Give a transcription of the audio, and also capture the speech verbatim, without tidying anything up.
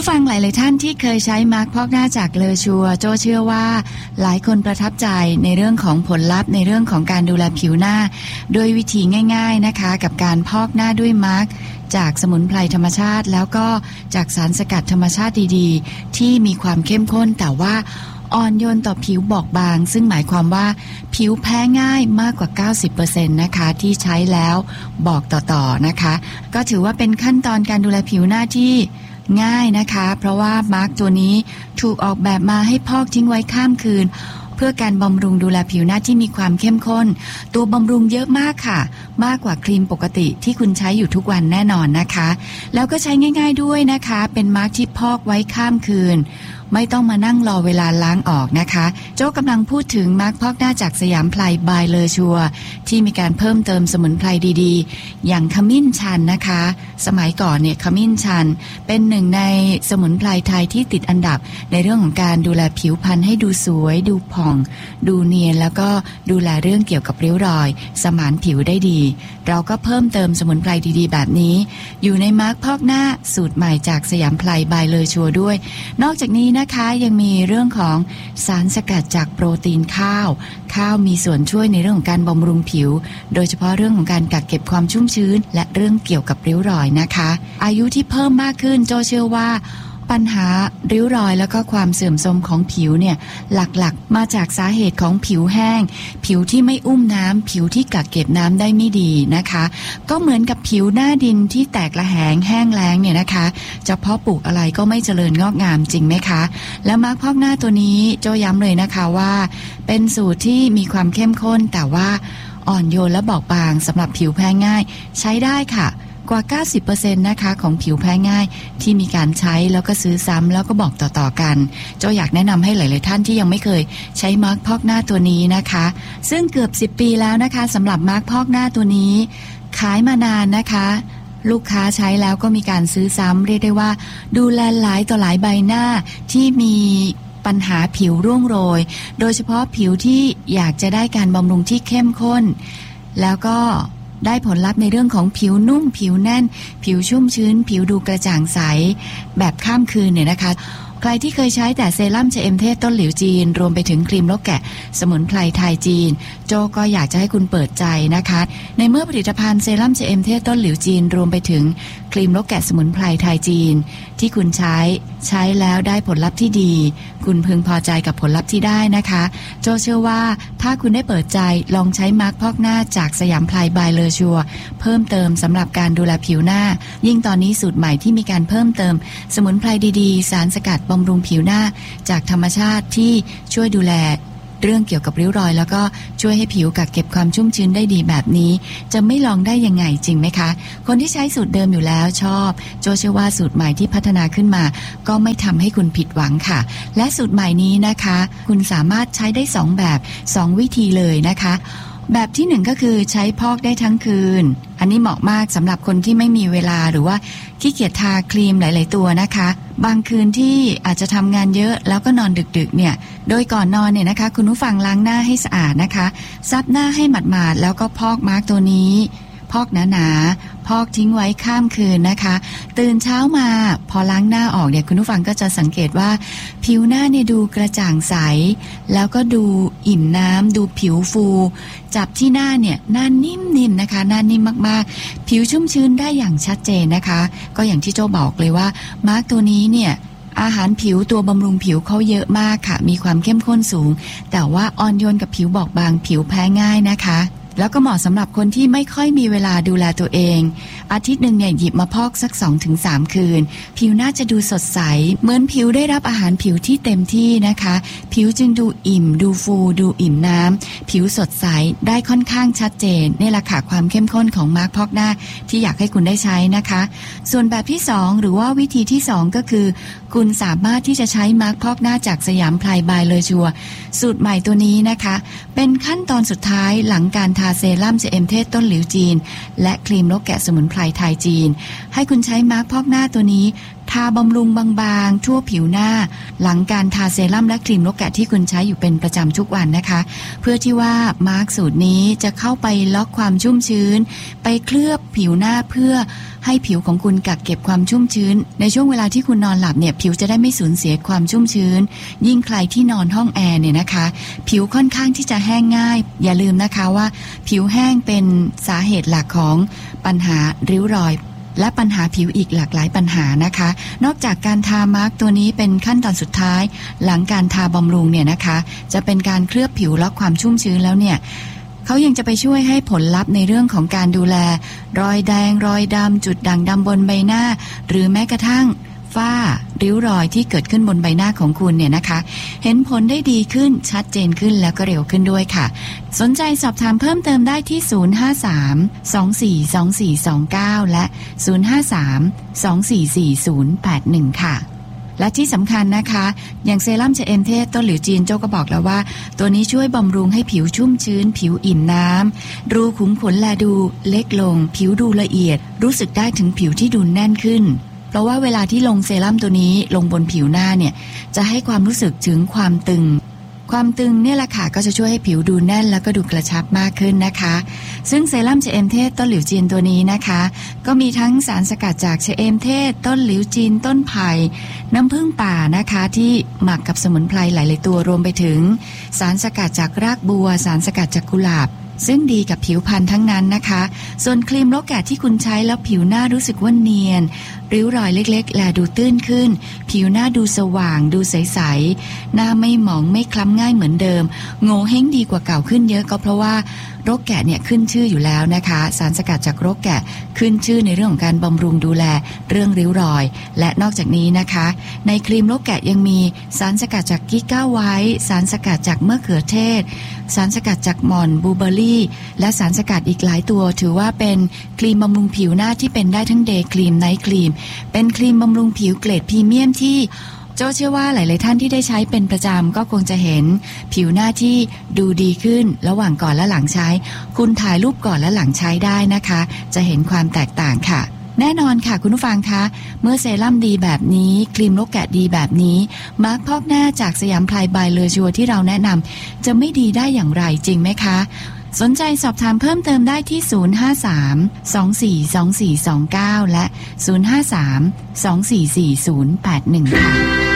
ผู้ฟังหลายๆท่านที่เคยใช้มาร์คพอกหน้าจากเลอชัวโจเชื่อว่าหลายคนประทับใจในเรื่องของผลลัพธ์ในเรื่องของการดูแลผิวหน้าโดยวิธีง่ายๆนะคะกับการพอกหน้าด้วยมาร์คจากสมุนไพรธรรมชาติแล้วก็จากสารสกัดธรรมชาติดีๆที่มีความเข้มข้นแต่ว่าอ่อนโยนต่อผิวบอบบางซึ่งหมายความว่าผิวแพ้ง่ายมากกว่า เก้าสิบเปอร์เซ็นต์ นะคะที่ใช้แล้วบอกต่อๆนะคะก็ถือว่าเป็นขั้นตอนการดูแลผิวหน้าที่ง่ายนะคะเพราะว่ามาร์คตัวนี้ถูกออกแบบมาให้พอกทิ้งไว้ข้ามคืนเพื่อการบำรุงดูแลผิวหน้าที่มีความเข้มข้นตัวบำรุงเยอะมากค่ะมากกว่าครีมปกติที่คุณใช้อยู่ทุกวันแน่นอนนะคะแล้วก็ใช้ง่ายๆด้วยนะคะเป็นมาร์คที่พอกไว้ข้ามคืนไม่ต้องมานั่งรอเวลาล้างออกนะคะโจ้กำลังพูดถึงมาร์คพอกหน้าจากสยามไพรบายเลอชัวที่มีการเพิ่มเติมสมุนไพรดีๆอย่างขมิ้นชันนะคะสมัยก่อนเนี่ยขมิ้นชันเป็นหนึ่งในสมุนไพรไทยที่ติดอันดับในเรื่องของการดูแลผิวพรรณให้ดูสวยดูผ่องดูเนียนแล้วก็ดูแลเรื่องเกี่ยวกับริ้วรอยสมานผิวได้ดีเราก็เพิ่มเติมสมุนไพรดีๆแบบนี้อยู่ในมาร์คพอกหน้าสูตรใหม่จากสยามไพรบายเลอชัวด้วยนอกจากนี้นะคะยังมีเรื่องของสารสกัดจากโปรตีนข้าวข้าวมีส่วนช่วยในเรื่องของการบำรุงผิวโดยเฉพาะเรื่องของการกักเก็บความชุ่มชื้นและเรื่องเกี่ยวกับริ้วรอยนะคะอายุที่เพิ่มมากขึ้นโจเชื่อว่าปัญหาริ้วรอยแล้วก็ความเสื่อมโทรมของผิวเนี่ยหลักๆมาจากสาเหตุของผิวแห้งผิวที่ไม่อุ้มน้ำผิวที่กักเก็บน้ำได้ไม่ดีนะคะก็เหมือนกับผิวหน้าดินที่แตกระแหงแห้งแล้งเนี่ยนะคะจะเพาะปลูกอะไรก็ไม่เจริญงอกงามจริงไหมคะแล้วมาร์คพอกหน้าตัวนี้โจย้ำเลยนะคะว่าเป็นสูตรที่มีความเข้มข้นแต่ว่าอ่อนโยนและบอบบางสำหรับผิวแพ้ง่ายใช้ได้ค่ะกว่า เก้าสิบเปอร์เซ็นต์ นะคะของผิวแพ้ง่ายที่มีการใช้แล้วก็ซื้อซ้ำแล้วก็บอกต่อๆกันโจอยากแนะนำให้หลายๆท่านที่ยังไม่เคยใช้มาร์คพอกหน้าตัวนี้นะคะซึ่งเกือบสิบปีแล้วนะคะสำหรับมาร์คพอกหน้าตัวนี้ขายมานานนะคะลูกค้าใช้แล้วก็มีการซื้อซ้ำเรียกได้ว่าดูแลหลายต่อหลายใบหน้าที่มีปัญหาผิวร่วงโรยโดยเฉพาะผิวที่อยากจะได้การบำรุงที่เข้มข้นแล้วก็ได้ผลลัพธ์ในเรื่องของผิวนุ่มผิวแน่นผิวชุ่มชื้นผิวดูกระจ่างใสแบบข้ามคืนเนี่ยนะคะใครที่เคยใช้แต่เซรั่มเจเอ็มเทศต้นหลิวจีนรวมไปถึงครีมลกแกะสมุนไพรไทยจีนโจก็อยากจะให้คุณเปิดใจนะคะในเมื่อผลิตภัณฑ์เซรั่มเจเอ็มเทศต้นหลิวจีนรวมไปถึงครีมลกแกะสมุนไพรไทยจีนที่คุณใช้ใช้แล้วได้ผลลัพธ์ที่ดีคุณพึงพอใจกับผลลัพธ์ที่ได้นะคะโจเชื่อว่าถ้าคุณได้เปิดใจลองใช้มาร์คพอกหน้าจากสยามไพรบายเลอชัวเพิ่มเติมสำหรับการดูแลผิวหน้ายิ่งตอนนี้สูตรใหม่ที่มีการเพิ่มเติมสมุนไพรดีๆสารสกัดบำรุงผิวหน้าจากธรรมชาติที่ช่วยดูแลเรื่องเกี่ยวกับริ้วรอยแล้วก็ช่วยให้ผิวกักเก็บความชุ่มชื้นได้ดีแบบนี้จะไม่ลองได้ยังไงจริงไหมคะคนที่ใช้สูตรเดิมอยู่แล้วชอบโจเชื่อว่าสูตรใหม่ที่พัฒนาขึ้นมาก็ไม่ทำให้คุณผิดหวังค่ะและสูตรใหม่นี้นะคะคุณสามารถใช้ได้สองแบบสองวิธีเลยนะคะแบบที่หนึ่งก็คือใช้พอกได้ทั้งคืนอันนี้เหมาะมากสำหรับคนที่ไม่มีเวลาหรือว่าขี้เกียจทาครีมหลายๆตัวนะคะบางคืนที่อาจจะทำงานเยอะแล้วก็นอนดึกๆเนี่ยโดยก่อนนอนเนี่ยนะคะคุณผู้ฟังล้างหน้าให้สะอาดนะคะซับหน้าให้หมาดๆแล้วก็พอกมาร์กตัวนี้พอกหนาๆพอกทิ้งไว้ข้ามคืนนะคะตื่นเช้ามาพอล้างหน้าออกเนี่ยคุณผู้ฟังก็จะสังเกตว่าผิวหน้าเนี่ยดูกระจ่างใสแล้วก็ดูอิ่มน้ำดูผิวฟูจับที่หน้าเนี่ยหน้านิ่มๆนะคะหน้านิ่มมากๆผิวชุ่มชื้นได้อย่างชัดเจนนะคะก็อย่างที่โจ้บอกเลยว่ามาร์กตัวนี้เนี่ยอาหารผิวตัวบำรุงผิวเขาเยอะมากค่ะมีความเข้มข้นสูงแต่ว่าอ่อนโยนกับผิวบอบบางผิวแพ้ง่ายนะคะแล้วก็เหมาะสำหรับคนที่ไม่ค่อยมีเวลาดูแลตัวเองอาทิตย์หนึ่งเนี่ยหยิบมาพอกสัก สองถึงสาม คืนผิวน่าจะดูสดใสเหมือนผิวได้รับอาหารผิวที่เต็มที่นะคะผิวจึงดูอิ่มดูฟูดูอิ่มน้ำผิวสดใสได้ค่อนข้างชัดเจนนี่แหละค่ะความเข้มข้นของมาร์คพอกหน้าที่อยากให้คุณได้ใช้นะคะส่วนแบบที่สองหรือว่าวิธีที่สองก็คือคุณสามารถที่จะใช้มาร์คพอกหน้าจากสยามไพรบายเลอชัวสูตรใหม่ตัวนี้นะคะเป็นขั้นตอนสุดท้ายหลังการทาเซรั่ม เจ เอ็ม เทศต้นหลิวจีนและครีมลกแกะสมุนไพรไทยจีนให้คุณใช้มาร์คพอกหน้าตัวนี้ททาบำรุงบางๆทั่วผิวหน้าหลังการทาเซรั่มและครีมนกแกะที่คุณใช้อยู่เป็นประจำทุกวันนะคะเพื่อที่ว่ามาร์คสูตรนี้จะเข้าไปล็อกความชุ่มชื้นไปเคลือบผิวหน้าเพื่อให้ผิวของคุณกักเก็บความชุ่มชื้นในช่วงเวลาที่คุณนอนหลับเนี่ยผิวจะได้ไม่สูญเสียความชุ่มชื้นยิ่งใครที่นอนห้องแอร์เนี่ยนะคะผิวค่อนข้างที่จะแห้งง่ายอย่าลืมนะคะว่าผิวแห้งเป็นสาเหตุหลักของปัญหาริ้วรอยและปัญหาผิวอีกหลากหลายปัญหานะคะนอกจากการทามาร์กตัวนี้เป็นขั้นตอนสุดท้ายหลังการทาบำรุงเนี่ยนะคะจะเป็นการเคลือบผิวล็อกความชุ่มชื้นแล้วเนี่ยเขายังจะไปช่วยให้ผลลัพธ์ในเรื่องของการดูแลรอยแดงรอยดำจุดด่างดำบนใบหน้าหรือแม้กระทั่งฝ้าริ้วรอยที่เกิดขึ้นบนใบหน้าของคุณเนี่ยนะคะเห็นผลได้ดีขึ้นชัดเจนขึ้นแล้วก็เร็วขึ้นด้วยค่ะสนใจสอบถามเพิ่มเติมได้ที่ศูนย์ ห้า สาม สอง สี่ สอง สี่ สอง เก้าและศูนย์ ห้า สาม สอง สี่ สี่ ศูนย์ แปด หนึ่งค่ะและที่สำคัญนะคะอย่างเซรั่มชะเอมเทศต้นหลิวจีนโจ้ก็บอกแล้วว่าตัวนี้ช่วยบำรุงให้ผิวชุ่มชื้นผิวอิ่มน้ำรูขุมขนแลดูเล็กลงผิวดูละเอียดรู้สึกได้ถึงผิวที่ดูแน่นขึ้นเพราะว่าเวลาที่ลงเซรั่มตัวนี้ลงบนผิวหน้าเนี่ยจะให้ความรู้สึกถึงความตึงความตึงเนี่ยแหละค่ะก็จะช่วยให้ผิวดูแน่นแล้วก็ดูกระชับมากขึ้นนะคะซึ่งเซรั่มชะเอมเทศต้นหลิวจีนตัวนี้นะคะก็มีทั้งสารสกัดจากชะเอมเทศต้นหลิวจีนต้นไผ่น้ำผึ้งป่านะคะที่หมักกับสมุนไพรหลายๆตัวรวมไปถึงสารสกัดจากรากบัวสารสกัดจากกุหลาบซึ่งดีกับผิวพรรณทั้งนั้นนะคะส่วนครีมนกแกะที่คุณใช้แล้วผิวหน้ารู้สึกว่าเนียนริ้วรอยเล็กๆแลดูตื้นขึ้นผิวหน้าดูสว่างดูใสๆหน้าไม่หมองไม่คล้ำง่ายเหมือนเดิมโง่เห้งดีกว่าเก่าขึ้นเยอะก็เพราะว่ารกแกะเนี่ยขึ้นชื่ออยู่แล้วนะคะสารสกัดจากรกแกะขึ้นชื่อในเรื่องของการบำรุงดูแลเรื่องริ้วรอยและนอกจากนี้นะคะในครีมรกแกะยังมีสารสกัดจากกิก้าไวท์สารสกัดจากมะเขือเทศสารสกัดจากหม่อนบลูเบอร์รี่และสารสกัดอีกหลายตัวถือว่าเป็นครีมบำรุงผิวหน้าที่เป็นได้ทั้งเดย์ครีมไนท์ครีมเป็นครีมบำรุงผิวเกรดพรีเมียมที่โจ้เชื่อว่าหลายๆท่านที่ได้ใช้เป็นประจำก็คงจะเห็นผิวหน้าที่ดูดีขึ้นระหว่างก่อนและหลังใช้คุณถ่ายรูปก่อนและหลังใช้ได้นะคะจะเห็นความแตกต่างค่ะแน่นอนค่ะคุณผู้ฟังคะเมื่อเซรั่มดีแบบนี้ครีมนกแกะดีแบบนี้มาร์คพอกหน้าจากสยามพลายบายเลอชัวที่เราแนะนำจะไม่ดีได้อย่างไรจริงไหมคะสนใจสอบถามเพิ่มเติมได้ที่ศูนย์ ห้า สาม สอง สี่ สอง สี่ สอง เก้าและศูนย์ ห้า สาม สอง สี่ สี่ ศูนย์ แปด หนึ่งค่ะ